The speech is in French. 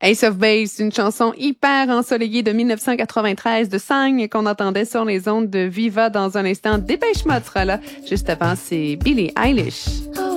Ace of Base, une chanson hyper ensoleillée de 1993 de Sang qu'on entendait sur les ondes de Viva dans un instant. Dépêche Mode sera là. Juste avant, c'est Billie Eilish.